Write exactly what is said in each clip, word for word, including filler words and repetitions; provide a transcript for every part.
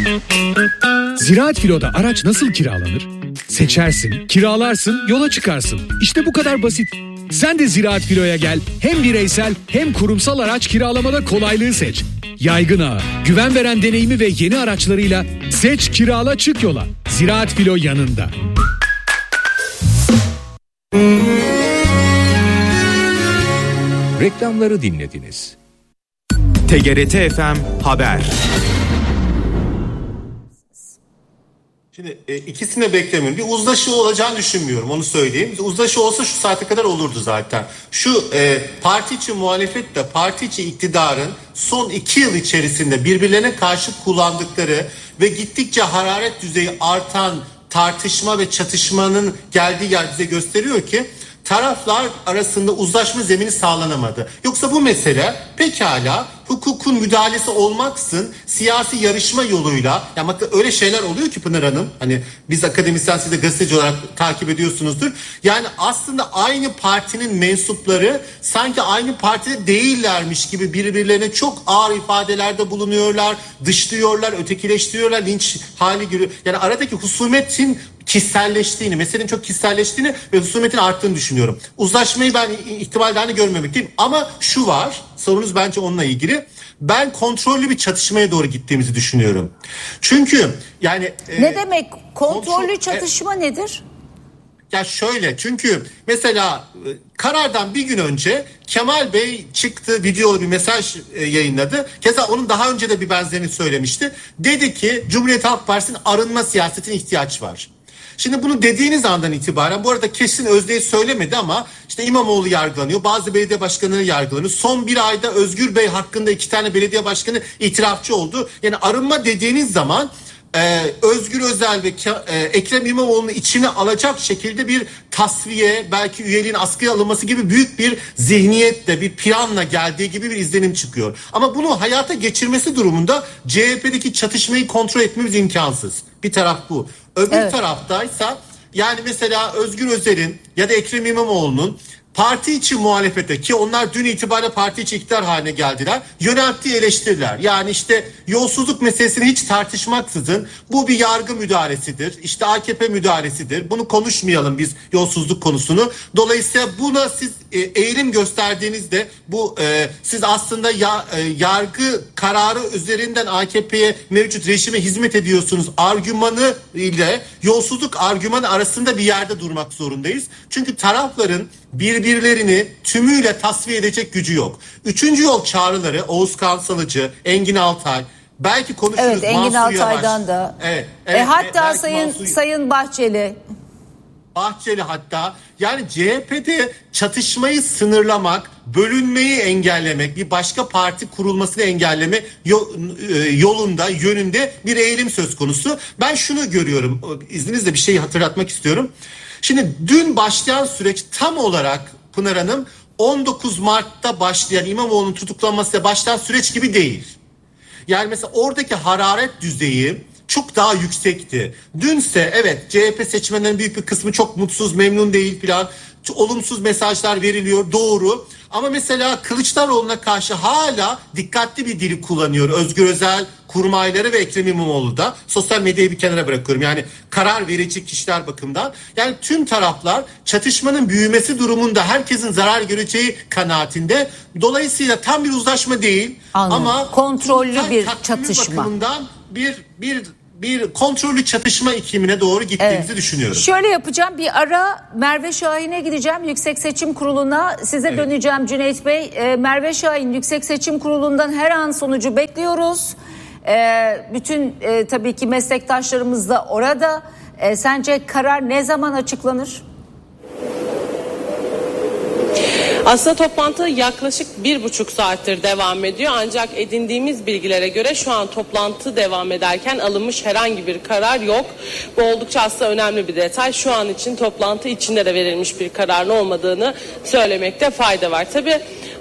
Ziraat Filo'da araç nasıl kiralanır? Seçersin, kiralarsın, yola çıkarsın. İşte bu kadar basit. Sen de Ziraat Filo'ya gel. Hem bireysel hem kurumsal araç kiralamada kolaylığı seç. Yaygın ağı, güven veren deneyimi ve yeni araçlarıyla seç, kirala, çık yola. Ziraat Filo yanında. Reklamları dinlediniz. T G R T F M Haber. Şimdi e, ikisini de beklemiyorum. Bir uzlaşı olacağını düşünmüyorum, onu söyleyeyim. Uzlaşı olsa şu saate kadar olurdu zaten. Şu e, parti içi muhalefetle parti içi iktidarın son iki yıl içerisinde birbirlerine karşı kullandıkları ve gittikçe hararet düzeyi artan tartışma ve çatışmanın geldiği yer bize gösteriyor ki taraflar arasında uzlaşma zemini sağlanamadı. Yoksa bu mesele pekala hukukun müdahalesi olmaksın siyasi yarışma yoluyla, ya bakın öyle şeyler oluyor ki Pınar Hanım, hani biz akademisyen, siz de gazeteci olarak takip ediyorsunuzdur. Yani aslında aynı partinin mensupları sanki aynı partide değillermiş gibi birbirlerine çok ağır ifadelerde bulunuyorlar, dışlıyorlar, ötekileştiriyorlar, linç hali görüyor. Yani aradaki husumetin kişiselleştiğini, meselenin çok kişiselleştiğini ve husumetin arttığını düşünüyorum. Uzlaşmayı ben ihtimallerini görmemekteyim ama şu var, sorunuz bence onunla ilgili. Ben kontrollü bir çatışmaya doğru gittiğimizi düşünüyorum. Çünkü yani... Ne e, demek kontrollü kontrol, çatışma e, nedir? Ya şöyle, çünkü mesela karardan bir gün önce Kemal Bey çıktı, videolu bir mesaj yayınladı. Keza onun daha önce de bir benzerini söylemişti. Dedi ki Cumhuriyet Halk Partisi'nin arınma siyasetine ihtiyaç var. Şimdi bunu dediğiniz andan itibaren, bu arada kesin Özdeği söylemedi ama işte İmamoğlu yargılanıyor, bazı belediye başkanları yargılanıyor. Son bir ayda Özgür Bey hakkında iki tane belediye başkanı itirafçı oldu. Yani arınma dediğiniz zaman Ee, Özgür Özel ve e, Ekrem İmamoğlu'nu içine alacak şekilde bir tasfiye, belki üyeliğin askıya alınması gibi büyük bir zihniyetle, bir planla geldiği gibi bir izlenim çıkıyor. Ama bunu hayata geçirmesi durumunda C H P'deki çatışmayı kontrol etmemiz imkansız. Bir taraf bu. Öbür evet. taraftaysa yani mesela Özgür Özel'in ya da Ekrem İmamoğlu'nun parti içi muhalefete, ki onlar dün itibariyle parti içi iktidar haline geldiler, yönelttiği eleştiriler. Yani işte yolsuzluk meselesini hiç tartışmaksızın bu bir yargı müdahalesidir, İşte A K P müdahalesidir, bunu konuşmayalım biz yolsuzluk konusunu. Dolayısıyla buna siz e, eğilim gösterdiğinizde bu e, siz aslında ya, e, yargı kararı üzerinden A K P'ye, mevcut rejime hizmet ediyorsunuz argümanı ile yolsuzluk argümanı arasında bir yerde durmak zorundayız. Çünkü tarafların birbirlerini tümüyle tasfiye edecek gücü yok. Üçüncü yol çağrıları Oğuzkan Salıcı, Engin Altay, belki konuşuruz. Evet, Engin Mansur Altay'dan Yavaş. da. Evet, evet, e, hatta evet, Sayın Mansur... Sayın Bahçeli. Bahçeli hatta, yani C H P'de çatışmayı sınırlamak, bölünmeyi engellemek, bir başka parti kurulmasını engelleme yolunda, yönünde bir eğilim söz konusu. Ben şunu görüyorum, izninizle bir şey hatırlatmak istiyorum. Şimdi dün başlayan süreç tam olarak Pınar Hanım on dokuz Mart'ta başlayan İmamoğlu'nun tutuklanmasıyla başlayan süreç gibi değil. Yani mesela oradaki hararet düzeyi çok daha yüksekti. Dünse evet C H P seçmenlerin büyük bir kısmı çok mutsuz, memnun değil filan. Olumsuz mesajlar veriliyor, doğru. Ama mesela Kılıçdaroğlu'na karşı hala dikkatli bir dili kullanıyor Özgür Özel, kurmayları ve Ekrem İmamoğlu da. Sosyal medyayı bir kenara bırakıyorum. Yani karar verici kişiler bakımından. Yani tüm taraflar çatışmanın büyümesi durumunda herkesin zarar göreceği kanaatinde. Dolayısıyla tam bir uzlaşma değil. Anladım. Ama kontrollü bir çatışma. Bakımından bir bir bir kontrollü çatışma iklimine doğru gittiğimizi evet. düşünüyorum. Şöyle yapacağım, bir ara Merve Şahin'e gideceğim, Yüksek Seçim Kurulu'na size evet. döneceğim Cüneyt Bey. E, Merve Şahin, Yüksek Seçim Kurulu'ndan her an sonucu bekliyoruz. E, bütün e, tabii ki meslektaşlarımız da orada. E, sence karar ne zaman açıklanır? Aslında toplantı yaklaşık bir buçuk saattir devam ediyor. Ancak edindiğimiz bilgilere göre şu an toplantı devam ederken alınmış herhangi bir karar yok. Bu oldukça aslında önemli bir detay. Şu an için toplantı içinde de verilmiş bir kararın olmadığını söylemekte fayda var. Tabii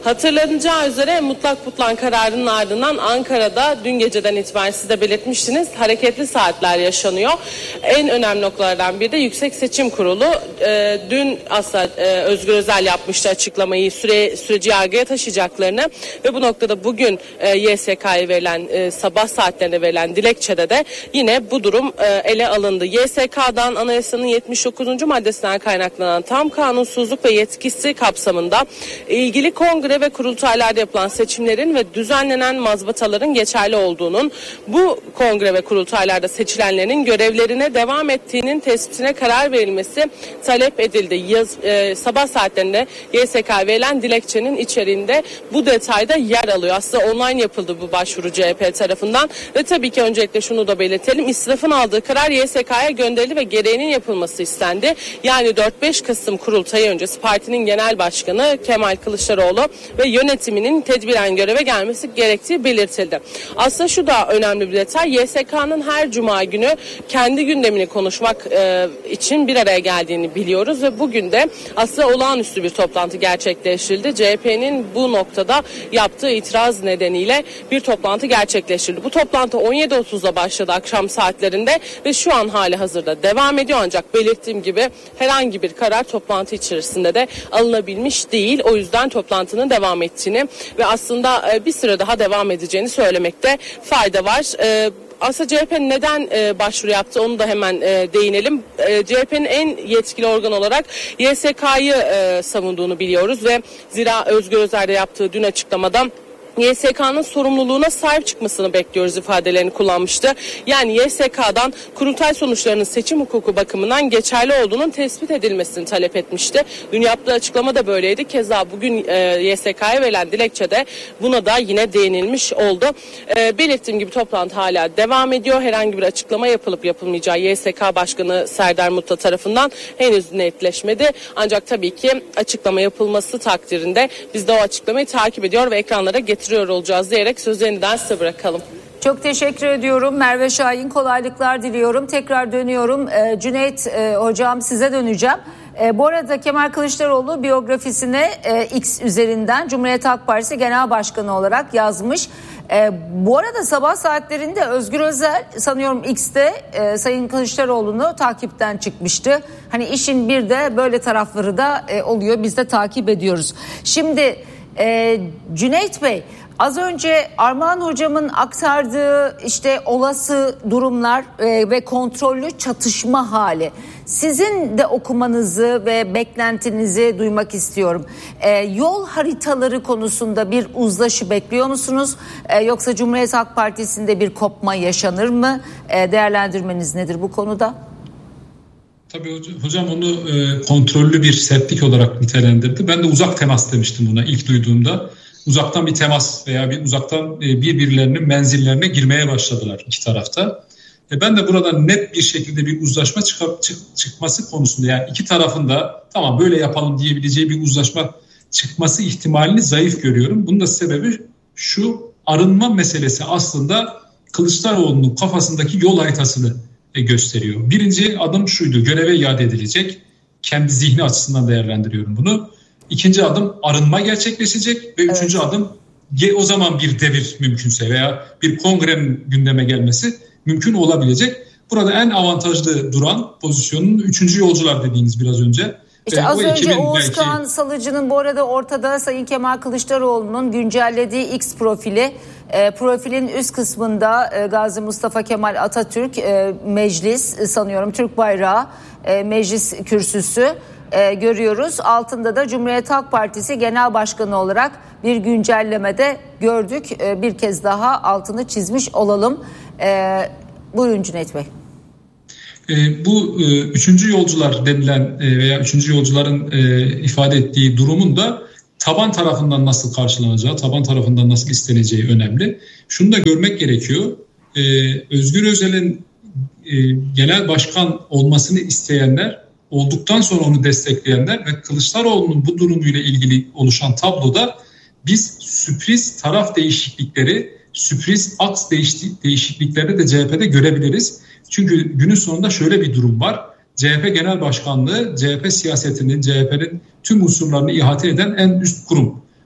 Hatırlanacağı üzere mutlak butlan kararının ardından Ankara'da dün geceden itibaren siz de belirtmiştiniz hareketli saatler yaşanıyor. En önemli noktalardan biri de Yüksek Seçim Kurulu. E, dün aslında e, Özgür Özel yapmıştı açıklamayı, süre, süreci yargıya taşıyacaklarını ve bu noktada bugün e, Y S K'ya verilen e, sabah saatlerine verilen dilekçede de yine bu durum e, ele alındı. Y S K'dan anayasanın yetmiş dokuzuncu maddesinden kaynaklanan tam kanunsuzluk ve yetkisi kapsamında ilgili kongre ve kurultaylarda yapılan seçimlerin ve düzenlenen mazbataların geçerli olduğunun, bu kongre ve kurultaylarda seçilenlerin görevlerine devam ettiğinin tespitine karar verilmesi talep edildi. Yaz, e, sabah saatlerinde Y S K verilen dilekçenin içeriğinde bu detayda yer alıyor. Aslında online yapıldı bu başvuru C H P tarafından ve tabii ki öncelikle şunu da belirtelim. İsraf'ın aldığı karar Y S K'ya gönderildi ve gereğinin yapılması istendi. Yani dört beş Kasım kurultayı öncesi partinin genel başkanı Kemal Kılıçdaroğlu ve yönetiminin tedbiren göreve gelmesi gerektiği belirtildi. Aslında şu da önemli bir detay. Y S K'nın her cuma günü kendi gündemini konuşmak e, için bir araya geldiğini biliyoruz ve bugün de aslında olağanüstü bir toplantı gerçekleştirildi. C H P'nin bu noktada yaptığı itiraz nedeniyle bir toplantı gerçekleştirildi. Bu toplantı on yedi otuzda başladı akşam saatlerinde ve şu an hali hazırda devam ediyor, ancak belirttiğim gibi herhangi bir karar toplantı içerisinde de alınabilmiş değil. O yüzden toplantının devam ettiğini ve aslında bir süre daha devam edeceğini söylemekte fayda var. Aslında C H P neden e, başvuru yaptı onu da hemen e, değinelim. E, C H P'nin en yetkili organ olarak Y S K'yı e, savunduğunu biliyoruz ve zira Özgür Özel'de yaptığı dün açıklamadan Y S K'nın sorumluluğuna sahip çıkmasını bekliyoruz ifadelerini kullanmıştı. Yani Y S K'dan kurultay sonuçlarının seçim hukuku bakımından geçerli olduğunun tespit edilmesini talep etmişti. Dün yaptığı açıklama da böyleydi. Keza bugün e, Y S K'ya verilen dilekçede buna da yine değinilmiş oldu. E, belirttiğim gibi toplantı hala devam ediyor. Herhangi bir açıklama yapılıp yapılmayacağı Y S K Başkanı Serdar Mutlu tarafından henüz netleşmedi. Ancak tabii ki açıklama yapılması takdirinde biz de o açıklamayı takip ediyor ve ekranlara getiriyoruz olacağız diyerek sözü yeniden size bırakalım. Çok teşekkür ediyorum Merve Şahin, kolaylıklar diliyorum. Tekrar dönüyorum. Ee, Cüneyt e, hocam size döneceğim. E, bu arada Kemal Kılıçdaroğlu biyografisine e, X üzerinden Cumhuriyet Halk Partisi Genel Başkanı olarak yazmış. E, bu arada sabah saatlerinde Özgür Özel sanıyorum X'te e, Sayın Kılıçdaroğlu'nu takipten çıkmıştı. Hani işin bir de böyle tarafları da e, oluyor, biz de takip ediyoruz. Şimdi e, Cüneyt Bey, az önce Armağan hocamın aktardığı işte olası durumlar e, ve kontrollü çatışma hali. Sizin de okumanızı ve beklentinizi duymak istiyorum. E, yol haritaları konusunda bir uzlaşı bekliyor musunuz? E, yoksa Cumhuriyet Halk Partisi'nde bir kopma yaşanır mı? E, değerlendirmeniz nedir bu konuda? Tabii hocam onu e, kontrollü bir sertlik olarak nitelendirdi. Ben de uzak temas demiştim buna ilk duyduğumda. Uzaktan bir temas veya bir uzaktan birbirlerinin menzillerine girmeye başladılar iki tarafta. E ben de burada net bir şekilde bir uzlaşma çıkıp, çık, çıkması konusunda, yani iki tarafın da tamam böyle yapalım diyebileceği bir uzlaşma çıkması ihtimalini zayıf görüyorum. Bunun da sebebi şu: arınma meselesi aslında Kılıçdaroğlu'nun kafasındaki yol haritasını gösteriyor. Birinci adım şuydu: göreve iade edilecek. Kendi zihni açısından değerlendiriyorum bunu. İkinci adım arınma gerçekleşecek ve üçüncü evet. adım o zaman bir devir mümkünse veya bir kongrenin gündeme gelmesi mümkün olabilecek. Burada en avantajlı duran pozisyonun üçüncü yolcular dediğiniz biraz önce. İşte ee, az önce Oğuzkan belki... Salıcı'nın bu arada ortada Sayın Kemal Kılıçdaroğlu'nun güncellediği X profili. E, profilin üst kısmında e, Gazi Mustafa Kemal Atatürk e, meclis e, sanıyorum Türk bayrağı e, meclis kürsüsü e, görüyoruz. Altında da Cumhuriyet Halk Partisi Genel Başkanı olarak bir güncellemede gördük. E, bir kez daha altını çizmiş olalım. E, buyurun Cüneyt Bey. E, bu e, üçüncü yolcular denilen e, veya üçüncü yolcuların e, ifade ettiği durumun da taban tarafından nasıl karşılanacağı, taban tarafından nasıl isteneceği önemli. Şunu da görmek gerekiyor. E, Özgür Özel'in e, genel başkan olmasını isteyenler, olduktan sonra onu destekleyenler ve Kılıçdaroğlu'nun bu durumuyla ilgili oluşan tabloda biz sürpriz taraf değişiklikleri, sürpriz aks değişiklikleri de C H P'de görebiliriz. Çünkü günün sonunda şöyle bir durum var. C H P Genel Başkanlığı, C H P siyasetinin, C H P'nin tüm unsurlarını ihate eden en üst kurum.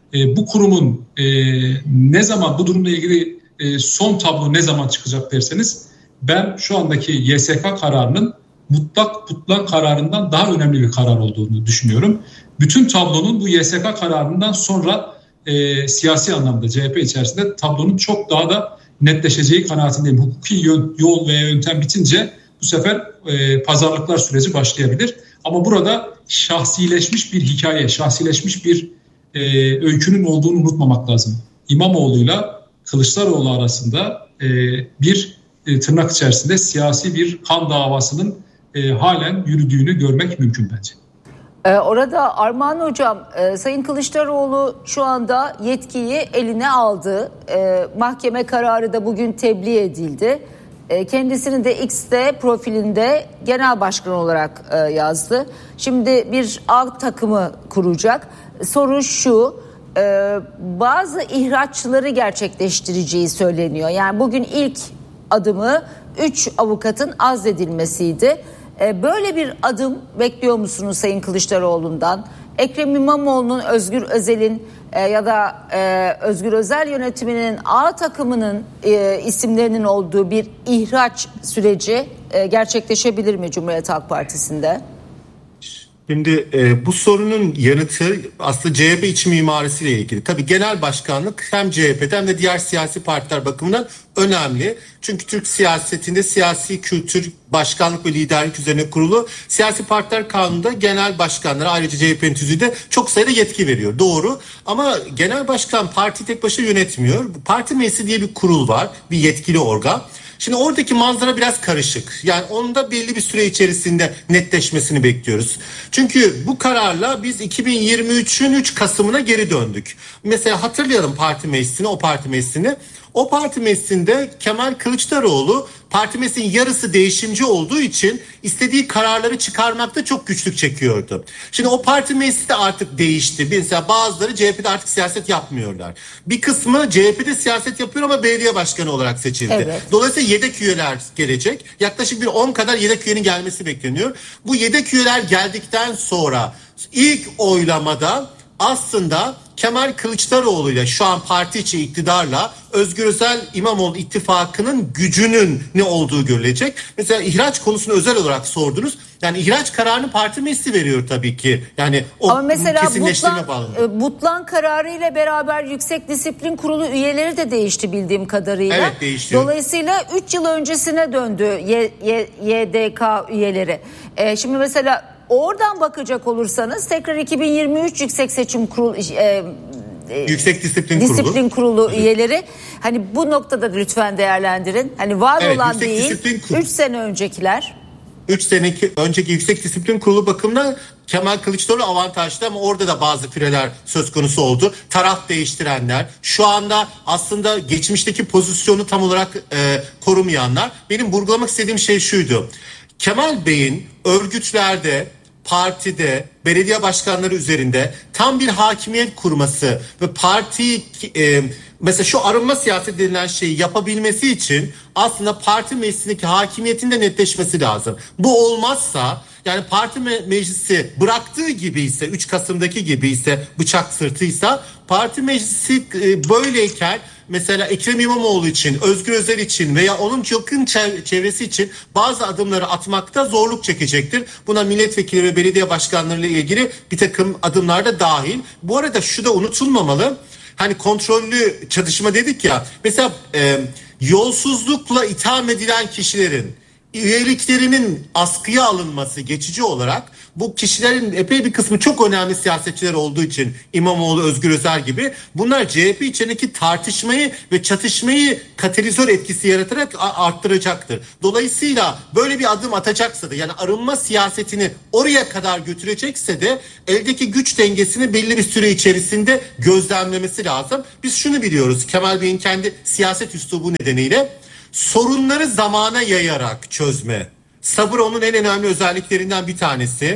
e, bu kurumun e, ne zaman bu durumla ilgili e, son tablo ne zaman çıkacak derseniz ben şu andaki Y S K kararının mutlak mutlak kararından daha önemli bir karar olduğunu düşünüyorum. Bütün tablonun bu Y S K kararından sonra e, siyasi anlamda C H P içerisinde tablonun çok daha da netleşeceği kanaatindeyim. Hukuki yön, yol ve yöntem bitince bu sefer e, pazarlıklar süreci başlayabilir. Ama burada şahsileşmiş bir hikaye, şahsileşmiş bir e, öykünün olduğunu unutmamak lazım. İmamoğlu'yla Kılıçdaroğlu arasında e, bir e, tırnak içerisinde siyasi bir kan davasının e, halen yürüdüğünü görmek mümkün bence. Ee, orada Armağan Hocam, e, Sayın Kılıçdaroğlu şu anda yetkiyi eline aldı. E, mahkeme kararı da bugün tebliğ edildi. E, kendisini de X'te profilinde genel başkan olarak e, yazdı. Şimdi bir A takımı kuracak. Soru şu, e, bazı ihraçları gerçekleştireceği söyleniyor. Yani bugün ilk adımı üç avukatın azledilmesiydi. Böyle bir adım bekliyor musunuz Sayın Kılıçdaroğlu'ndan? Ekrem İmamoğlu'nun, Özgür Özel'in e, ya da e, Özgür Özel yönetiminin A takımının e, isimlerinin olduğu bir ihraç süreci e, gerçekleşebilir mi Cumhuriyet Halk Partisi'nde? Şimdi e, bu sorunun yanıtı aslında C H P iç mimarisiyle ilgili. Tabii genel başkanlık hem C H P'den hem de diğer siyasi partiler bakımından önemli. Çünkü Türk siyasetinde siyasi kültür, başkanlık ve liderlik üzerine kurulu. Siyasi partiler kanununda genel başkanlara, ayrıca C H P'nin tüzüğü çok sayıda yetki veriyor. Doğru, ama genel başkan parti tek başına yönetmiyor. Parti meclisi diye bir kurul var, bir yetkili organ. Şimdi oradaki manzara biraz karışık. Yani onun da belli bir süre içerisinde netleşmesini bekliyoruz. Çünkü bu kararla biz iki bin yirmi üçün üç Kasım'ına geri döndük. Mesela hatırlayalım parti meclisini, o parti meclisini. O parti meclisinde Kemal Kılıçdaroğlu parti meclisinin yarısı değişimci olduğu için istediği kararları çıkarmakta çok güçlük çekiyordu. Şimdi o parti meclisi de artık değişti. Mesela bazıları C H P'de artık siyaset yapmıyorlar. Bir kısmı C H P'de siyaset yapıyor ama belediye başkanı olarak seçildi. Evet. Dolayısıyla yedek üyeler gelecek. Yaklaşık bir on kadar yedek üyenin gelmesi bekleniyor. Bu yedek üyeler geldikten sonra ilk oylamada aslında Kemal Kılıçdaroğlu ile şu an parti içi iktidarla Özgür Özel İmamoğlu ittifakının gücünün ne olduğu görülecek. Mesela ihraç konusunu özel olarak sordunuz. Yani ihraç kararını parti meclisi veriyor tabii ki. Yani o ama mesela kesinleştirme Butlan, Butlan kararı ile beraber Yüksek Disiplin Kurulu üyeleri de değişti bildiğim kadarıyla. Evet, değişti. Dolayısıyla üç yıl öncesine döndü Y- Y- Y D K üyeleri. Ee, şimdi mesela oradan bakacak olursanız tekrar iki bin yirmi üç Yüksek Seçim Kurulu e, e, Yüksek Disiplin, Disiplin Kurulu, Kurulu evet. üyeleri, hani bu noktada lütfen değerlendirin. Hani var evet, olan Yüksek değil üç sene öncekiler. üç sene önceki Yüksek Disiplin Kurulu bakımından Kemal Kılıçdaroğlu avantajlı ama orada da bazı fireler söz konusu oldu. Taraf değiştirenler, şu anda aslında geçmişteki pozisyonu tam olarak e, korumayanlar. Benim vurgulamak istediğim şey şuydu. Kemal Bey'in örgütlerde, partide, belediye başkanları üzerinde tam bir hakimiyet kurması ve parti e, mesela şu arınma siyaseti denilen şeyi yapabilmesi için aslında parti meclisindeki hakimiyetin de netleşmesi lazım. Bu olmazsa, yani parti me- meclisi bıraktığı gibi ise, üç Kasım'daki gibi ise, bıçak sırtıysa, parti meclisi e, böyleyken mesela Ekrem İmamoğlu için, Özgür Özel için veya onun yakın çevresi için bazı adımları atmakta zorluk çekecektir. Buna milletvekili ve belediye başkanlarıyla ilgili bir takım adımlar da dahil. Bu arada şu da unutulmamalı. Hani kontrollü çatışma dedik ya. Mesela e, yolsuzlukla itham edilen kişilerin üyeliklerinin askıya alınması geçici olarak, bu kişilerin epey bir kısmı çok önemli siyasetçiler olduğu için İmamoğlu, Özgür Özel gibi, bunlar C H P içindeki tartışmayı ve çatışmayı katalizör etkisi yaratarak arttıracaktır. Dolayısıyla böyle bir adım atacaksa da, yani arınma siyasetini oraya kadar götürecekse de eldeki güç dengesini belli bir süre içerisinde gözlemlemesi lazım. Biz şunu biliyoruz, Kemal Bey'in kendi siyaset üslubu nedeniyle sorunları zamana yayarak çözme. Sabır onun en önemli özelliklerinden bir tanesi.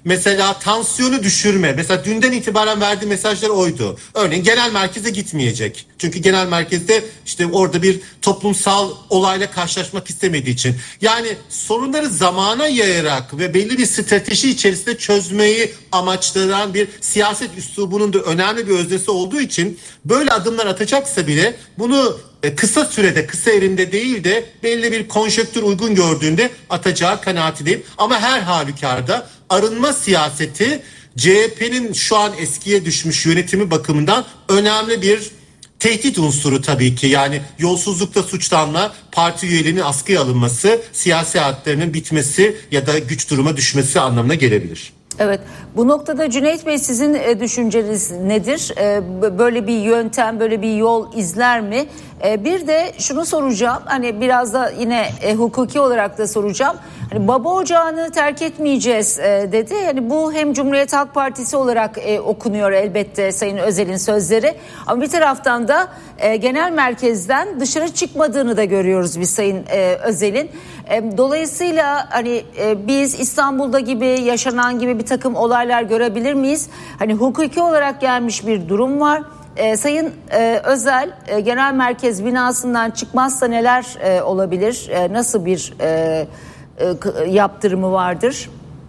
Mesela tansiyonu düşürme. Mesela dünden itibaren verdiği mesajlar oydu. Örneğin genel merkeze gitmeyecek. Çünkü genel merkezde işte orada bir toplumsal olayla karşılaşmak istemediği için. Yani sorunları zamana yayarak ve belli bir strateji içerisinde çözmeyi amaçlayan bir siyaset üslubunun da önemli bir öznesi olduğu için böyle adımlar atacaksa bile bunu kısa sürede, kısa erimde değil de belli bir konjonktür uygun gördüğünde atacağı kanaatindeyim. Ama her halükarda arınma siyaseti C H P'nin şu an eskiye düşmüş yönetimi bakımından önemli bir tehdit unsuru tabii ki. Yani yolsuzlukta suçlanma, parti üyeliğinin askıya alınması, siyasi hayatlarının bitmesi ya da güç duruma düşmesi anlamına gelebilir. Evet, bu noktada Cüneyt Bey sizin e, düşünceniz nedir? E, böyle bir yöntem, böyle bir yol izler mi? E, bir de şunu soracağım, hani biraz da yine e, hukuki olarak da soracağım. Hani baba ocağını terk etmeyeceğiz e, dedi. Yani bu hem Cumhuriyet Halk Partisi olarak e, okunuyor elbette Sayın Özel'in sözleri. Ama bir taraftan da e, genel merkezden dışarı çıkmadığını da görüyoruz biz Sayın e, Özel'in. E, dolayısıyla hani e, biz İstanbul'da gibi yaşanan gibi bir takım olaylar görebilir miyiz? Hani hukuki olarak gelmiş bir durum var. E, Sayın e, Özel e, genel merkez binasından çıkmazsa neler e, olabilir? E, nasıl bir e, e, yaptırımı vardır?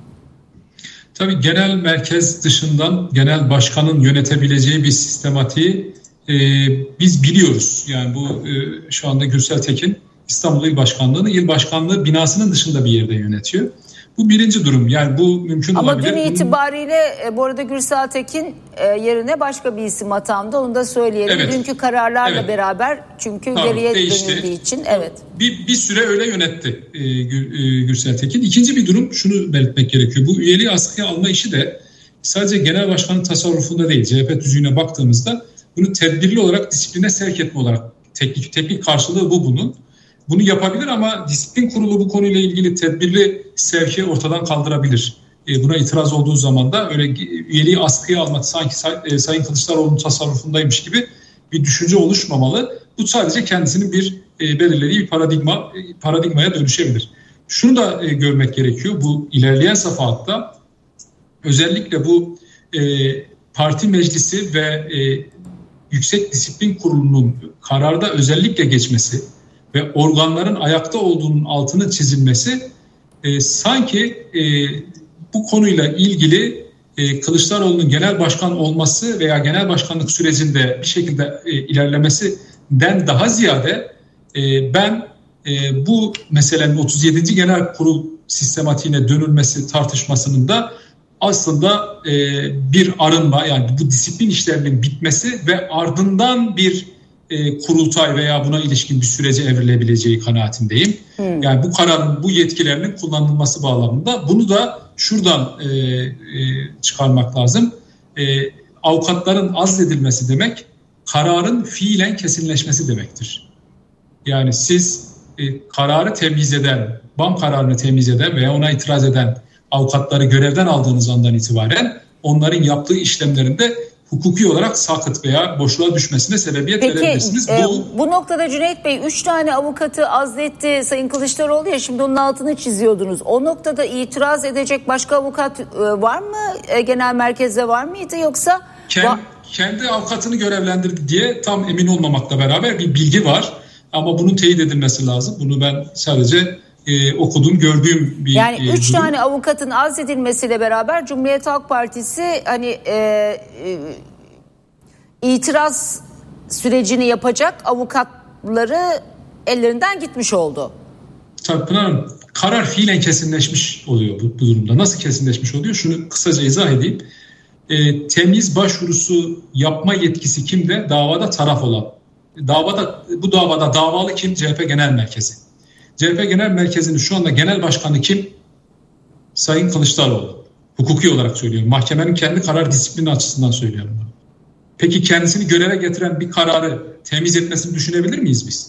Tabii genel merkez dışından genel başkanın yönetebileceği bir sistematiği e, biz biliyoruz. Yani bu e, şu anda Gürsel Tekin İstanbul İl Başkanlığı'nı il başkanlığı binasının dışında bir yerde yönetiyor. Bu birinci durum. Yani bu mümkün Ama olabilir. Ama dün itibariyle e, bu arada Gürsel Tekin e, yerine başka bir isim atandı. Onu da söyleyelim. Evet. Dünkü kararlarla evet. beraber çünkü tamam, geriye değişti. Dönüldüğü için. Evet. Bir, bir süre öyle yönetti e, Gürsel Tekin. İkinci bir durum, şunu belirtmek gerekiyor. Bu üyeliği askıya alma işi de sadece genel başkanın tasarrufunda değil. C H P tüzüğüne baktığımızda bunu tedbirli olarak disipline sevk etme olarak teknik, teknik karşılığı bu bunun. Bunu yapabilir ama disiplin kurulu bu konuyla ilgili tedbirli sevki ortadan kaldırabilir. E, buna itiraz olduğu zaman da öyle üyeliği askıya almak sanki say, e, Sayın Kılıçdaroğlu'nun tasarrufundaymış gibi bir düşünce oluşmamalı. Bu sadece kendisinin bir e, belirlediği bir paradigma e, paradigmaya dönüşebilir. Şunu da e, görmek gerekiyor. Bu ilerleyen safhatta özellikle bu e, parti meclisi ve e, Yüksek Disiplin Kurulu'nun kararda özellikle geçmesi ve organların ayakta olduğunun altının çizilmesi e, sanki e, bu konuyla ilgili e, Kılıçdaroğlu'nun genel başkan olması veya genel başkanlık sürecinde bir şekilde e, ilerlemesinden daha ziyade e, ben e, bu meselenin otuz yedinci genel kurul sistematiğine dönülmesi tartışmasının da aslında e, bir arınma, yani bu disiplin işlerinin bitmesi ve ardından bir E, kurultay veya buna ilişkin bir sürece evrilebileceği kanaatindeyim. Hmm. Yani bu kararın, bu yetkilerinin kullanılması bağlamında bunu da şuradan e, e, çıkarmak lazım. E, avukatların azledilmesi demek, kararın fiilen kesinleşmesi demektir. Yani siz e, kararı temyiz eden, B A M kararını temyiz eden veya ona itiraz eden avukatları görevden aldığınız andan itibaren onların yaptığı işlemlerinde hukuki olarak sakıt veya boşluğa düşmesine sebebiyet Peki, verebilirsiniz. E, bu, bu noktada Cüneyt Bey üç tane avukatı azletti Sayın Kılıçdaroğlu ya, şimdi onun altını çiziyordunuz. O noktada itiraz edecek başka avukat e, var mı? E, genel merkezde var mıydı yoksa? Kendi, va- kendi avukatını görevlendirdi diye tam emin olmamakla beraber bir bilgi var. Ama bunun teyit edilmesi lazım. Bunu ben sadece e, okudum, gördüğüm bir yani e, üç durum. tane avukatın azledilmesiyle beraber Cumhuriyet Halk Partisi hani e, e, itiraz sürecini yapacak avukatları ellerinden gitmiş oldu. Tabii Pınar Hanım, karar fiilen kesinleşmiş oluyor bu, bu durumda. Nasıl kesinleşmiş oluyor? Şunu kısaca izah edeyim. E, temyiz başvurusu yapma yetkisi kimde? Davada taraf olan. Davada, bu davada davalı kim? C H P Genel Merkezi. C H P Genel Merkezi'nin şu anda genel başkanı kim? Sayın Kılıçdaroğlu. Hukuki olarak söylüyorum. Mahkemenin kendi karar disiplini açısından söylüyorum. Peki kendisini göreve getiren bir kararı temiz etmesini düşünebilir miyiz biz?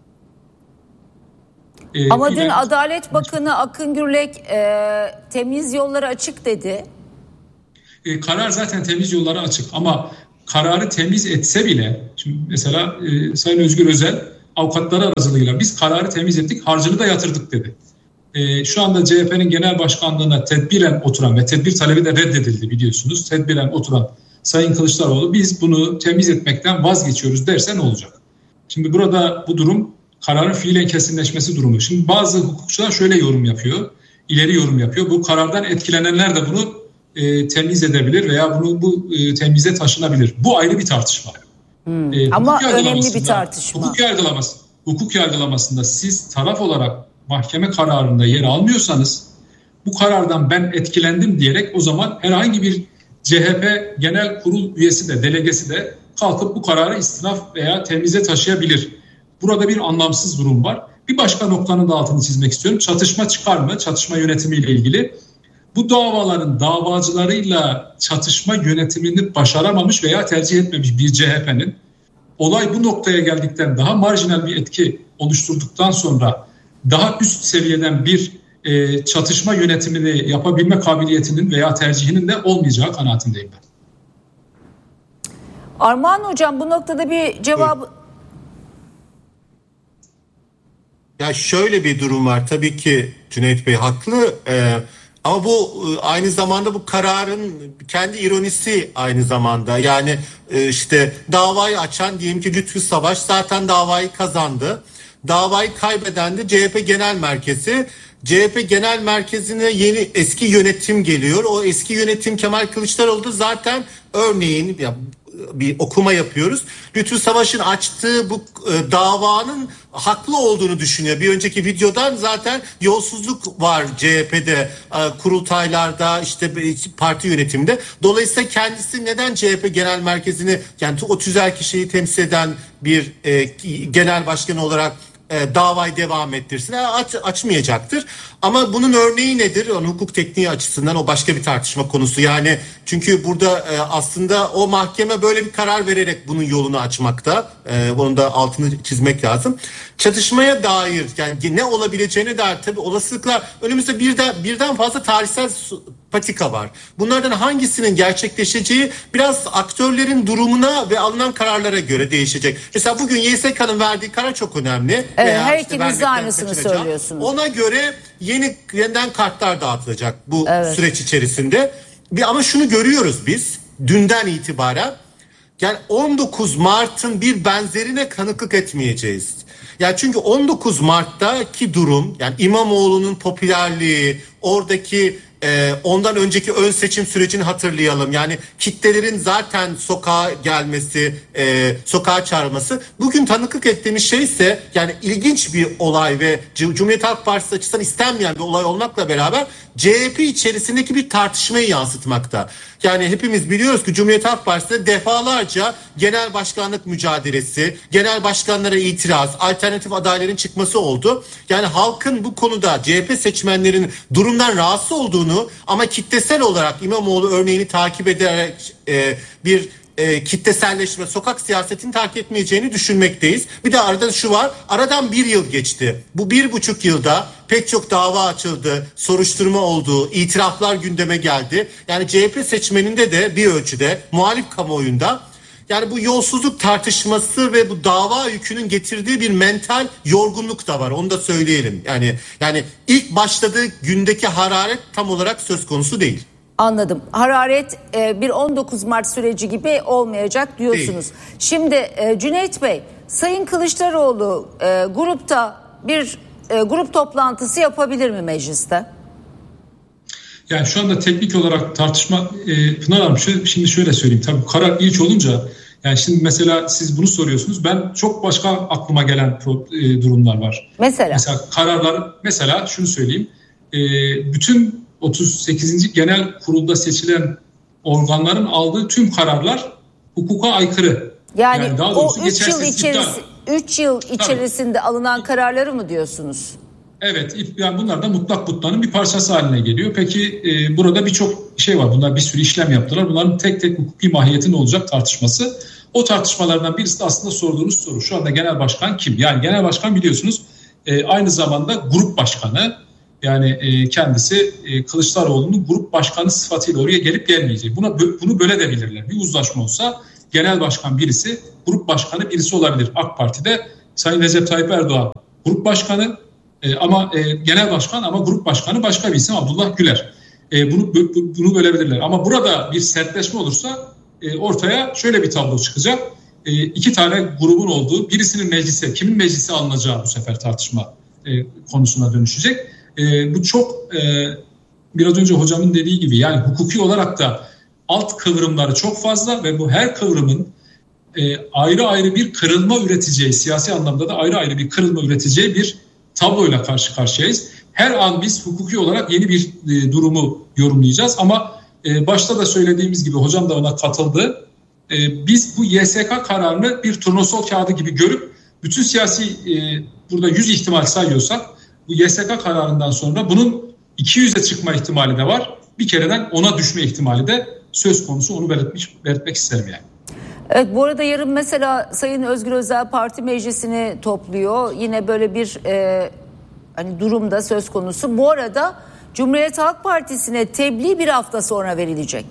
Ee, Ama dün ileride... Adalet Bakanı Akın Gürlek e, temiz yolları açık dedi. E, karar zaten temiz yolları açık ama kararı temiz etse bile, şimdi mesela e, Sayın Özgür Özel avukatları aracılığıyla biz kararı temiz ettik, harcını da yatırdık dedi. e, şu anda C H P'nin genel başkanlığına tedbiren oturan ve tedbir talebi de reddedildi biliyorsunuz. Tedbiren oturan Sayın Kılıçdaroğlu biz bunu temiz etmekten vazgeçiyoruz derse ne olacak? Şimdi burada bu durum kararın fiilen kesinleşmesi durumu. Şimdi bazı hukukçular şöyle yorum yapıyor, ileri yorum yapıyor. Bu karardan etkilenenler de bunu e, temiz edebilir veya bunu bu e, temize taşınabilir. Bu ayrı bir tartışma. Hmm. E, Ama önemli bir tartışma. Hukuk yargılaması, hukuk yargılamasında siz taraf olarak mahkeme kararında yer almıyorsanız bu karardan ben etkilendim diyerek o zaman herhangi bir C H P genel kurul üyesi de delegesi de kalkıp bu kararı istinaf veya temize taşıyabilir. Burada bir anlamsız durum var. Bir başka noktanın da altını çizmek istiyorum. Çatışma çıkar mı? Çatışma yönetimiyle ilgili. Bu davaların davacılarıyla çatışma yönetimini başaramamış veya tercih etmemiş bir C H P'nin olay bu noktaya geldikten daha marjinal bir etki oluşturduktan sonra daha üst seviyeden bir e, çatışma yönetimini yapabilme kabiliyetinin veya tercihinin de olmayacağı kanaatindeyim ben. Armağan Hocam bu noktada bir cevap... Ya şöyle bir durum var. Tabii ki Cüneyt Bey haklı. Ee, ama bu aynı zamanda bu kararın kendi ironisi aynı zamanda. Yani e, işte davayı açan diyelim ki Lütfü Savaş zaten davayı kazandı. Davayı kaybeden de C H P Genel Merkezi. C H P Genel Merkezi'ne yeni eski yönetim geliyor. O eski yönetim Kemal Kılıçdaroğlu zaten örneğin ya, bir okuma yapıyoruz. Lütfü Savaş'ın açtığı bu e, davanın haklı olduğunu düşünüyor. Bir önceki videodan zaten yolsuzluk var C H P'de, e, kurultaylarda, işte parti yönetiminde. Dolayısıyla kendisi neden C H P Genel Merkezi'ni, yani o tüzel kişiyi temsil eden bir e, genel başkan olarak E, davayı devam ettirsin. E, aç, açmayacaktır. Ama bunun örneği nedir? Onun hukuk tekniği açısından o başka bir tartışma konusu. Yani çünkü burada e, aslında o mahkeme böyle bir karar vererek bunun yolunu açmakta. E, onun da altını çizmek lazım. Çatışmaya dair yani ne olabileceğine dair tabii olasılıklar önümüzde birden birden fazla tarihsel patika var. Bunlardan hangisinin gerçekleşeceği biraz aktörlerin durumuna ve alınan kararlara göre değişecek. Mesela bugün Y S K'nın verdiği karar çok önemli. Evet, her ikiniz de aynısını kaçıracağım. Söylüyorsunuz. Ona göre yeni yeniden kartlar dağıtılacak bu evet. süreç içerisinde. Bir, ama şunu görüyoruz biz dünden itibaren. Yani on dokuz Mart'ın bir benzerine tanıklık etmeyeceğiz. Yani çünkü on dokuz Mart'taki durum, yani İmamoğlu'nun popülerliği, oradaki e, ondan önceki ön seçim sürecini hatırlayalım. Yani kitlelerin zaten sokağa gelmesi, e, sokağa çağırması. Bugün tanıklık ettiğimiz şey ise yani ilginç bir olay ve Cumhuriyet Halk Partisi açısından istenmeyen bir olay olmakla beraber C H P içerisindeki bir tartışmayı yansıtmakta. Yani hepimiz biliyoruz ki Cumhuriyet Halk Partisi'nde defalarca genel başkanlık mücadelesi, genel başkanlara itiraz, alternatif adayların çıkması oldu. Yani halkın bu konuda C H P seçmenlerin durumdan rahatsız olduğunu ama kitlesel olarak İmamoğlu örneğini takip ederek e, bir e, kitleselleşme, sokak siyasetini takip etmeyeceğini düşünmekteyiz. Bir de arada şu var, aradan bir yıl geçti. Bu bir buçuk yılda pek çok dava açıldı, soruşturma oldu, itiraflar gündeme geldi. Yani C H P seçmeninde de bir ölçüde, muhalif kamuoyunda yani bu yolsuzluk tartışması ve bu dava yükünün getirdiği bir mental yorgunluk da var. Onu da söyleyelim. Yani yani ilk başladığı gündeki hararet tam olarak söz konusu değil. Anladım. Hararet bir on dokuz Mart süreci gibi olmayacak diyorsunuz. Değil. Şimdi Cüneyt Bey, Sayın Kılıçdaroğlu grupta bir grup toplantısı yapabilir mi mecliste? Yani şu anda teknik olarak tartışma e, Pınar Hanım şu, şimdi şöyle söyleyeyim. Tabii bu karar ilk olunca yani şimdi mesela siz bunu soruyorsunuz. Ben çok başka aklıma gelen pro, e, durumlar var. Mesela? Mesela kararlar mesela şunu söyleyeyim. E, bütün otuz sekizinci genel kurulda seçilen organların aldığı tüm kararlar hukuka aykırı. Yani, yani daha o üç yıl içerisinde üç yıl içerisinde Tabii. alınan kararları mı diyorsunuz? Evet, yani bunlar da mutlak mutlanın bir parçası haline geliyor. Peki e, burada birçok şey var. Bunlar bir sürü işlem yaptılar. Bunların tek tek hukuki mahiyeti ne olacak tartışması. O tartışmalardan birisi de aslında sorduğunuz soru. Şu anda genel başkan kim? Yani genel başkan biliyorsunuz e, aynı zamanda grup başkanı. Yani e, kendisi e, Kılıçdaroğlu'nun grup başkanı sıfatıyla oraya gelip gelmeyecek. Buna bunu böyle de bilirler. Bir uzlaşma olsa genel başkan birisi, grup başkanı birisi olabilir. AK Parti'de Sayın Recep Tayyip Erdoğan grup başkanı, E, ama e, genel başkan ama grup başkanı başka bir isim Abdullah Güler. E, bunu bunu bölebilirler. Ama burada bir sertleşme olursa e, ortaya şöyle bir tablo çıkacak. E, iki tane grubun olduğu, birisinin meclise, kimin meclise alınacağı bu sefer tartışma e, konusuna dönüşecek. E, bu çok e, biraz önce hocamın dediği gibi, yani hukuki olarak da alt kıvrımları çok fazla ve bu her kıvrımın e, ayrı ayrı bir kırılma üreteceği, siyasi anlamda da ayrı ayrı bir kırılma üreteceği bir tabloyla karşı karşıyayız. Her an biz hukuki olarak yeni bir e, durumu yorumlayacağız ama e, başta da söylediğimiz gibi, hocam da ona katıldı. E, biz bu Y S K kararını bir turnusol kağıdı gibi görüp bütün siyasi e, burada yüz ihtimal sayıyorsak, bu Y S K kararından sonra bunun iki yüze çıkma ihtimali de var. Bir kereden ona düşme ihtimali de söz konusu, onu belirtmiş, belirtmek isterim yani. Evet, bu arada yarın mesela Sayın Özgür Özel parti meclisini topluyor. Yine böyle bir e, hani durumda söz konusu. Bu arada Cumhuriyet Halk Partisi'ne tebliğ bir hafta sonra verilecek.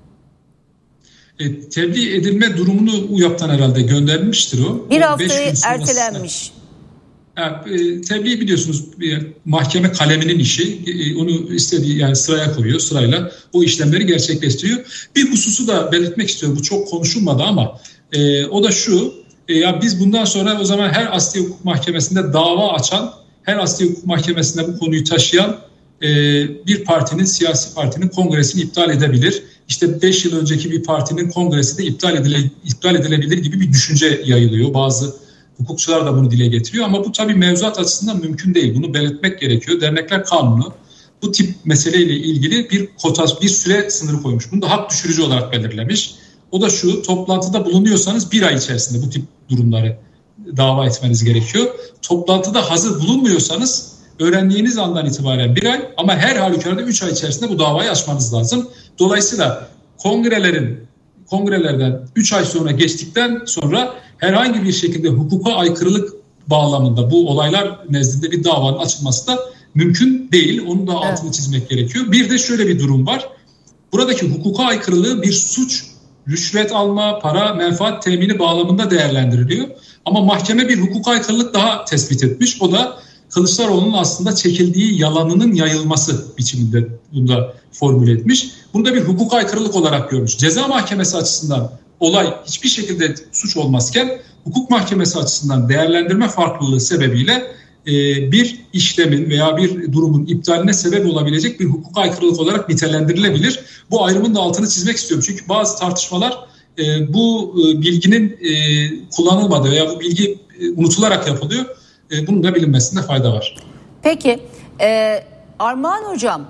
E, tebliğ edilme durumunu U Y A P'tan herhalde gönderilmiştir o. Bir o haftaya ertelenmiş. Yani, e, tebliğ biliyorsunuz bir mahkeme kaleminin işi, e, onu istediği yani sıraya koyuyor, sırayla o işlemleri gerçekleştiriyor. Bir hususu da belirtmek istiyorum, bu çok konuşulmadı ama e, o da şu, e, ya biz bundan sonra o zaman her Asliye Hukuk Mahkemesi'nde dava açan, her Asliye Hukuk Mahkemesi'nde bu konuyu taşıyan e, bir partinin, siyasi partinin kongresini iptal edebilir. İşte beş yıl önceki bir partinin kongresi de iptal, edile, iptal edilebilir gibi bir düşünce yayılıyor. Bazı hukukçular da bunu dile getiriyor ama bu tabii mevzuat açısından mümkün değil. Bunu belirtmek gerekiyor. Dernekler Kanunu bu tip meseleyle ilgili bir kota, bir süre sınırı koymuş. Bunu da hak düşürücü olarak belirlemiş. O da şu: toplantıda bulunuyorsanız bir ay içerisinde bu tip durumları dava etmeniz gerekiyor. Toplantıda hazır bulunmuyorsanız öğrendiğiniz andan itibaren bir ay, ama her halükarda üç ay içerisinde bu davayı açmanız lazım. Dolayısıyla kongrelerin kongrelerden üç ay sonra geçtikten sonra herhangi bir şekilde hukuka aykırılık bağlamında bu olaylar nezdinde bir davanın açılması da mümkün değil. Onun da altını evet. çizmek gerekiyor. Bir de şöyle bir durum var. Buradaki hukuka aykırılığı bir suç, rüşvet alma, para, menfaat temini bağlamında değerlendiriliyor. Ama mahkeme bir hukuka aykırılık daha tespit etmiş. O da Kılıçdaroğlu'nun aslında çekildiği yalanının yayılması biçiminde bunda formüle etmiş. Bunu da bir hukuka aykırılık olarak görmüş. Ceza mahkemesi açısından olay hiçbir şekilde suç olmazken, hukuk mahkemesi açısından değerlendirme farklılığı sebebiyle e, bir işlemin veya bir durumun iptaline sebep olabilecek bir hukuk aykırılık olarak nitelendirilebilir. Bu ayrımın da altını çizmek istiyorum. Çünkü bazı tartışmalar e, bu e, bilginin e, kullanılmadığı veya bu bilgi e, unutularak yapılıyor. E, bunun da bilinmesinde fayda var. Peki e, Armağan Hocam,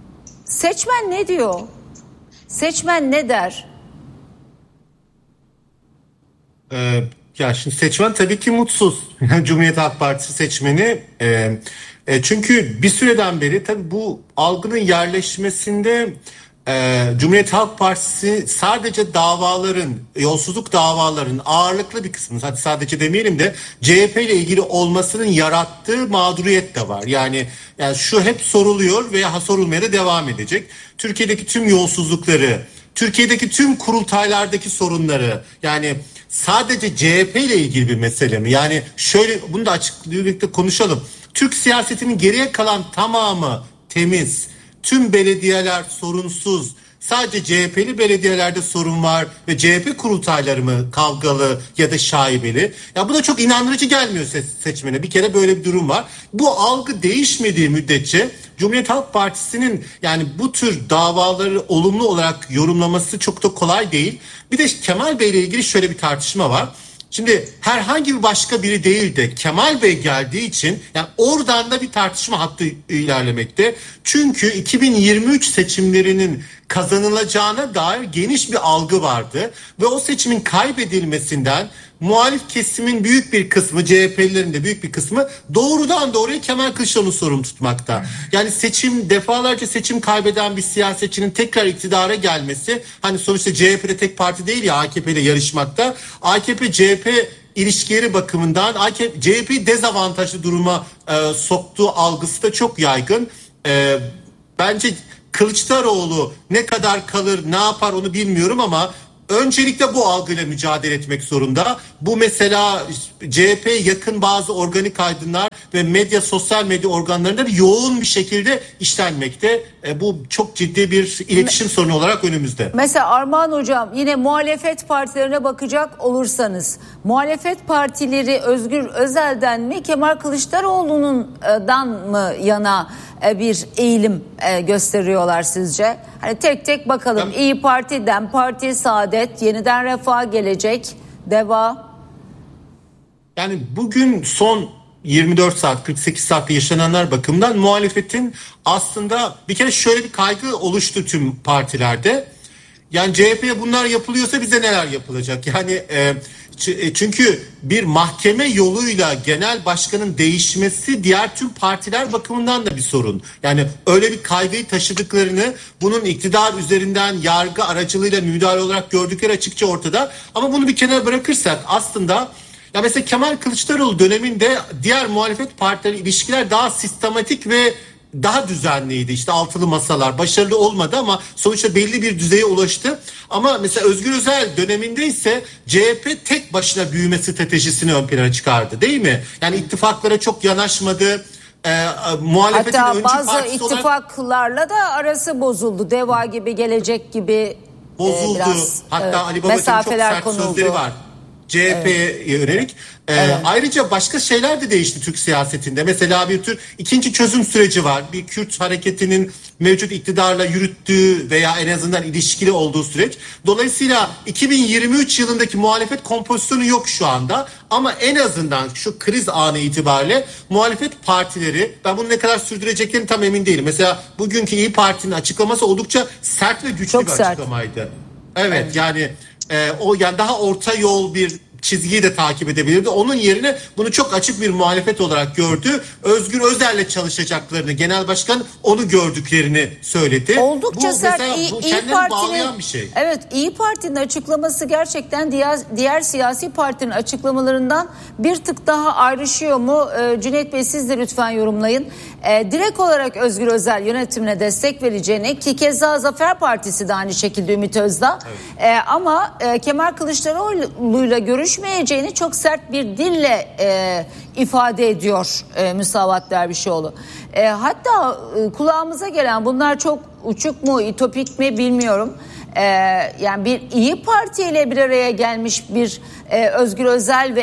seçmen ne diyor? Seçmen ne der? Ee, ya şimdi seçmen tabii ki mutsuz. Cumhuriyet Halk Partisi seçmeni. E, e, çünkü bir süreden beri tabii bu algının yerleşmesinde e, Cumhuriyet Halk Partisi sadece davaların, yolsuzluk davaların ağırlıklı bir kısmı, hadi sadece demeyelim de C H P ile ilgili olmasının yarattığı mağduriyet de var. Yani, yani şu hep soruluyor veya sorulmaya da devam edecek. Türkiye'deki tüm yolsuzlukları, Türkiye'deki tüm kurultaylardaki sorunları, yani sadece C H P ile ilgili bir mesele mi? Yani şöyle, bunu da açıklıkla konuşalım. Türk siyasetinin geriye kalan tamamı temiz. Tüm belediyeler sorunsuz. Sadece C H P'li belediyelerde sorun var ve C H P kurultayları mı kavgalı ya da şaibeli? Ya bu da çok inandırıcı gelmiyor seçmene. Bir kere böyle bir durum var. Bu algı değişmediği müddetçe Cumhuriyet Halk Partisi'nin yani bu tür davaları olumlu olarak yorumlaması çok da kolay değil. Bir de Kemal Bey ile ilgili şöyle bir tartışma var. Şimdi herhangi bir başka biri değil de Kemal Bey geldiği için yani oradan da bir tartışma hattı ilerlemekte. Çünkü iki bin yirmi üç seçimlerinin kazanılacağına dair geniş bir algı vardı. Ve o seçimin kaybedilmesinden muhalif kesimin büyük bir kısmı, C H P'lilerin de büyük bir kısmı doğrudan doğruya Kemal Kılıçdaroğlu'nu sorumlu tutmakta. Yani seçim, defalarca seçim kaybeden bir siyasetçinin tekrar iktidara gelmesi, hani sonuçta C H P'de tek parti değil ya, A K P ile yarışmakta. A K P C H P ilişkileri bakımından C H P'yi dezavantajlı duruma e, soktuğu algısı da çok yaygın. E, bence Kılıçdaroğlu ne kadar kalır, ne yapar onu bilmiyorum ama öncelikle bu algıyla mücadele etmek zorunda. Bu mesela C H P'ye yakın bazı organik aydınlar ve medya, sosyal medya organlarında da yoğun bir şekilde işlenmekte. E, bu çok ciddi bir iletişim sorunu olarak önümüzde. Mesela Armağan Hocam, yine muhalefet partilerine bakacak olursanız, muhalefet partileri Özgür Özel'den mi, Kemal Kılıçdaroğlu'ndan mı yana bir eğilim gösteriyorlar sizce? Hani tek tek bakalım. Ben... İyi Parti, DEM Parti, Saadet, Yeniden Refah, Gelecek, Deva. Yani bugün son yirmi dört saat, kırk sekiz saatte yaşananlar bakımından muhalefetin aslında bir kere şöyle bir kaygı oluştu tüm partilerde. Yani C H P'ye bunlar yapılıyorsa bize neler yapılacak? Yani e, çünkü bir mahkeme yoluyla genel başkanın değişmesi diğer tüm partiler bakımından da bir sorun. Yani öyle bir kaygıyı taşıdıklarını, bunun iktidar üzerinden yargı aracılığıyla müdahale olarak gördükleri açıkça ortada. Ama bunu bir kenara bırakırsak aslında, ya mesela Kemal Kılıçdaroğlu döneminde diğer muhalefet partileri ilişkiler daha sistematik ve daha düzenliydi. İşte altılı masalar başarılı olmadı ama sonuçta belli bir düzeye ulaştı. Ama mesela Özgür Özel döneminde ise C H P tek başına büyüme stratejisini ön plana çıkardı, değil mi? Yani ittifaklara çok yanaşmadı. Ee, muhalefetin hatta bazı ittifaklarla olarak... da arası bozuldu. Deva gibi, Gelecek gibi bozuldu. E, biraz, hatta evet, Ali Babacan'ın çok sert konuldu. sözleri var C H P'ye evet. yönelik. Ee, evet. Ayrıca başka şeyler de değişti Türk siyasetinde. Mesela bir tür ikinci çözüm süreci var. Bir Kürt hareketinin mevcut iktidarla yürüttüğü veya en azından ilişkili olduğu süreç. Dolayısıyla iki bin yirmi üç yılındaki muhalefet kompozisyonu yok şu anda. Ama en azından şu kriz anı itibariyle muhalefet partileri, ben bunu ne kadar sürdüreceklerini tam emin değilim. Mesela bugünkü İYİ Parti'nin açıklaması oldukça sert ve güçlü Çok bir sert. açıklamaydı. Evet, evet. yani e, o yani daha orta yol bir çizgiyi de takip edebilirdi. Onun yerine bunu çok açık bir muhalefet olarak gördü. Özgür Özel'le çalışacaklarını, genel başkan onu gördüklerini söyledi. Oldukça bu sert. Mesela, İyi, bu İyi bağlayan bir şey. Evet, İyi Parti'nin açıklaması gerçekten diğer, diğer siyasi partinin açıklamalarından bir tık daha ayrışıyor mu? Ee, Cüneyt Bey, siz de lütfen yorumlayın. Ee, direkt olarak Özgür Özel yönetimine destek vereceğini, ki keza Zafer Partisi de aynı şekilde Ümit Özdağ. Evet. Ee, ama e, Kemal Kılıçdaroğlu'yla görüşmeyeceğini çok sert bir dille e, ifade ediyor e, Müsavat Dervişoğlu. E, hatta e, kulağımıza gelen, bunlar çok uçuk mu, ütopik mi bilmiyorum. E, yani bir İyi Parti ile bir araya gelmiş bir e, Özgür Özel ve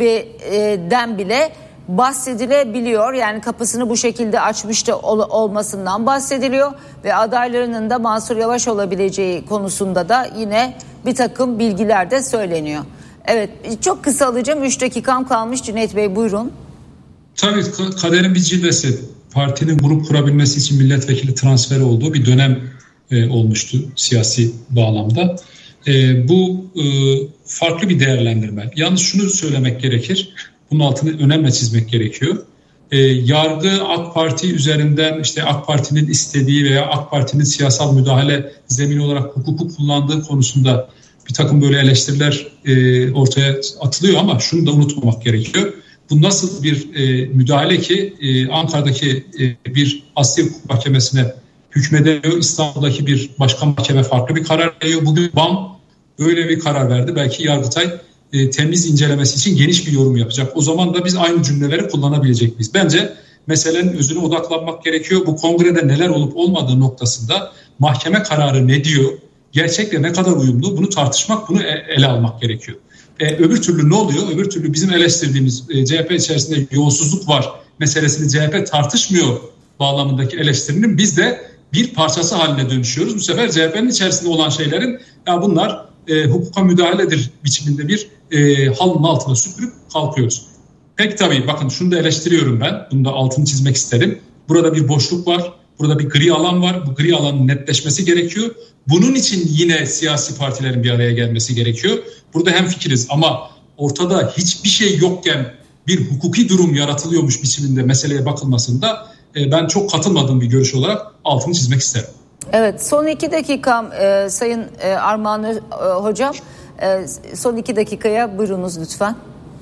ekibinden bile bahsedilebiliyor. Yani kapısını bu şekilde açmış da ol, olmasından bahsediliyor ve adaylarının da Mansur Yavaş olabileceği konusunda da yine bir takım bilgiler de söyleniyor. Evet, çok kısa alacağım. üç dakikam kalmış. Cüneyt Bey, buyurun. Tabii kaderin bir cilvesi. Partinin grup kurabilmesi için milletvekili transferi olduğu bir dönem e, olmuştu siyasi bağlamda. E, bu e, farklı bir değerlendirme. Yalnız şunu söylemek gerekir. Bunun altını önemli çizmek gerekiyor. E, yargı AK Parti üzerinden, işte AK Parti'nin istediği veya AK Parti'nin siyasal müdahale zemini olarak hukuku kullandığı konusunda bir takım böyle eleştiriler e, ortaya atılıyor ama şunu da unutmamak gerekiyor. Bu nasıl bir e, müdahale ki e, Ankara'daki e, bir Asya Hukuk Mahkemesi'ne hükmediyor. İstanbul'daki bir başka mahkeme farklı bir karar veriyor. Bugün B A M böyle bir karar verdi. Belki Yargıtay e, temiz incelemesi için geniş bir yorum yapacak. O zaman da biz aynı cümleleri kullanabilecek miyiz? Bence meselenin özüne odaklanmak gerekiyor. Bu kongrede neler olup olmadığı noktasında mahkeme kararı ne diyor? Gerçekle ne kadar uyumlu, bunu tartışmak, bunu ele almak gerekiyor. Ee, öbür türlü ne oluyor? Öbür türlü bizim eleştirdiğimiz e, C H P içerisinde yolsuzluk var meselesini C H P tartışmıyor bağlamındaki eleştirinin biz de bir parçası haline dönüşüyoruz. Bu sefer C H P'nin içerisinde olan şeylerin ya bunlar e, hukuka müdahaledir biçiminde bir e, halının altına süpürüp kalkıyoruz. Peki tabii bakın şunu da eleştiriyorum ben. Bunu da altını çizmek isterim. Burada bir boşluk var. Burada bir gri alan var. Bu gri alanın netleşmesi gerekiyor. Bunun için yine siyasi partilerin bir araya gelmesi gerekiyor. Burada hemfikiriz ama ortada hiçbir şey yokken bir hukuki durum yaratılıyormuş biçiminde meseleye bakılmasında e, ben çok katılmadığım bir görüş olarak altını çizmek isterim. Evet, son iki dakikam e, Sayın e, Armağan e, Hocam. E, son iki dakikaya buyurunuz lütfen.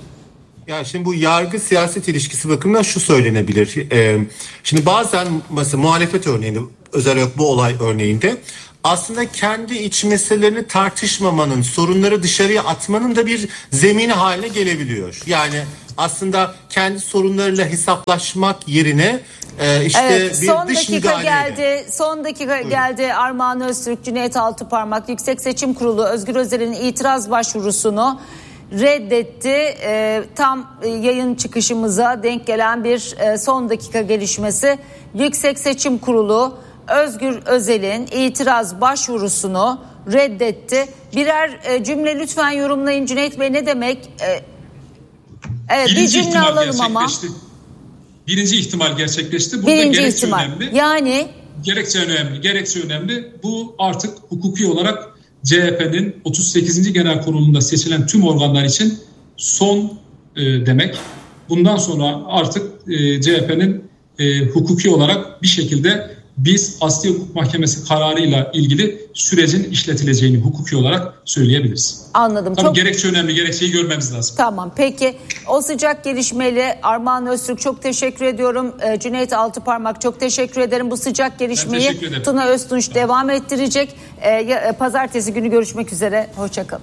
Ya şimdi bu yargı siyaset ilişkisi bakımından şu söylenebilir. Ee, şimdi bazen mesela muhalefet örneğinde, özellikle bu olay örneğinde aslında kendi iç meselelerini tartışmamanın, sorunları dışarıya atmanın da bir zemini haline gelebiliyor. Yani aslında kendi sorunlarıyla hesaplaşmak yerine e, işte evet, bir son dış dakika müdahaleyle. geldi. Son dakika Buyurun. geldi. Armağan Öztürk, Cüneyt Altıparmak Yüksek Seçim Kurulu Özgür Özel'in itiraz başvurusunu reddetti. E, tam e, yayın çıkışımıza denk gelen bir e, son dakika gelişmesi. Yüksek Seçim Kurulu Özgür Özel'in itiraz başvurusunu reddetti. Birer e, cümle lütfen yorumlayın. Cüneyt Bey, ne demek? E, evet, bir cümle alalım ama. Birinci ihtimal gerçekleşti. Burada Birinci gerekçe ihtimal. önemli. Yani gerekçe önemli. Gerekçe önemli. Bu artık hukuki olarak C H P'nin otuz sekizinci Genel Kurulu'nda seçilen tüm organlar için son e, demek. Bundan sonra artık e, C H P'nin e, hukuki olarak bir şekilde biz Asliye Hukuk Mahkemesi kararıyla ilgili sürecin işletileceğini hukuki olarak söyleyebiliriz. Anladım. Tabii çok... gerekçe önemli. Gerekçeyi görmemiz lazım. Tamam, peki. O sıcak gelişmeyle Armağan Öztürk çok teşekkür ediyorum. Ee, Cüneyt Altıparmak çok teşekkür ederim. Bu sıcak gelişmeyi Tuna Öztunç evet. devam ettirecek. Ee, pazartesi günü görüşmek üzere. Hoşçakalın.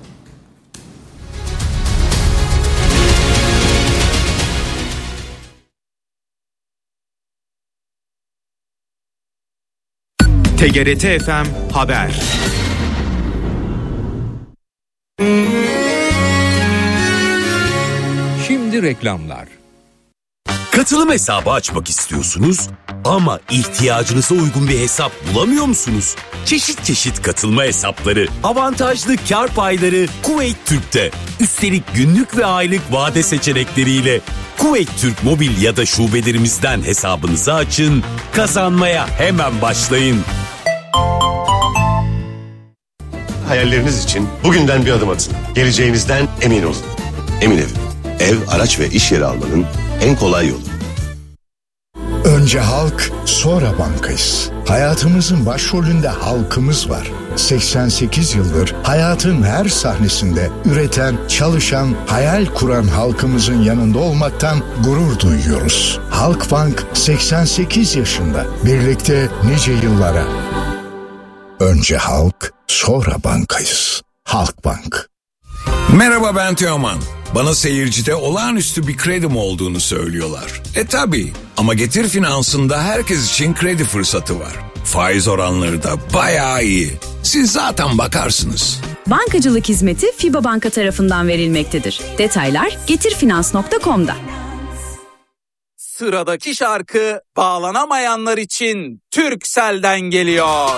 T G R T F M Haber. Şimdi reklamlar. Katılım hesabı açmak istiyorsunuz ama ihtiyacınıza uygun bir hesap bulamıyor musunuz? Çeşit çeşit katılma hesapları, avantajlı kar payları Kuveyt Türk'te. Üstelik günlük ve aylık vade seçenekleriyle Kuveyt Türk mobil ya da şubelerimizden hesabınızı açın, kazanmaya hemen başlayın. Hayalleriniz için bugünden bir adım atın. Geleceğinizden emin olun. Emin Ev. Ev, araç ve iş yeri almanın en kolay yolu. Önce halk, sonra bankayız. Hayatımızın başrolünde halkımız var. seksen sekiz yıldır hayatın her sahnesinde üreten, çalışan, hayal kuran halkımızın yanında olmaktan gurur duyuyoruz. Halkbank seksen sekiz yaşında. Birlikte nice yıllara. Önce halk, sonra bankayız. Halkbank. Merhaba, ben Teoman. Bana seyircide olağanüstü bir kredim olduğunu söylüyorlar. E tabi, ama Getir Finans'ında herkes için kredi fırsatı var. Faiz oranları da bayağı iyi. Siz zaten bakarsınız. Bankacılık hizmeti FİBA Banka tarafından verilmektedir. Detaylar getirfinans nokta com'da. Sıradaki şarkı bağlanamayanlar için Turkcell'den geliyor.